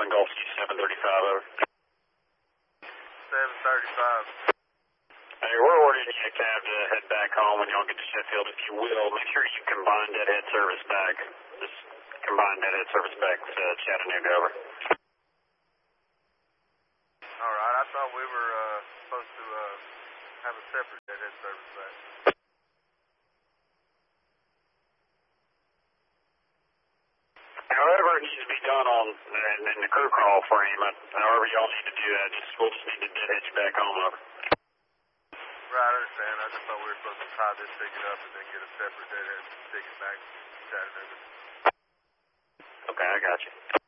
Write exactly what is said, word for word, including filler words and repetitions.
one Gulf Sea seven thirty-five, over. seven thirty-five. Hey, we're ordering you a cab to head back home when y'all get to Sheffield. If you will, make sure you combine deadhead service back. Just combine deadhead service back to Chattanooga, over. All right, I thought we were uh, supposed to uh, have a separate deadhead service back. However it needs to be done on in, in the crew crawl frame, uh, however y'all need to do that, just we'll just need to deadhead you back home, over. Right, I understand. I just thought we were supposed to tie this ticket up and then get a separate deadhead ticket back to Chattanooga. Okay, I got you.